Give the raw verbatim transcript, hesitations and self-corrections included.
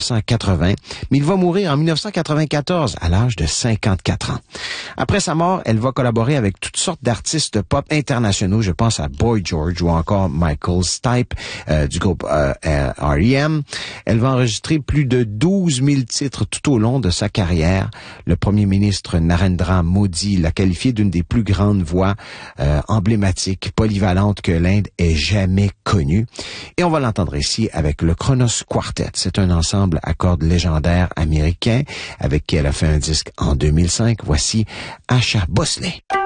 mille neuf cent quatre-vingts, mais il va mourir en mille neuf cent quatre-vingt-quatorze à l'âge de cinquante-quatre ans. Après sa mort, elle va collaborer avec toutes sortes d'artistes pop internationaux. Je pense à Boy George ou encore Michael Stipe euh, du groupe euh, R E M. Elle va enregistrer plus de douze mille titres tout au long de sa carrière. Le premier ministre Narendra Modi l'a qualifiée d'une des plus grandes voix euh, emblématiques, polyvalentes que l'Inde ait jamais connues. Et on va l'entendre ici avec le Kronos Quartet. C'est un ensemble à cordes légendaire américain avec qui elle a fait un disque en deux mille cinq. Voici Asha Bhosle.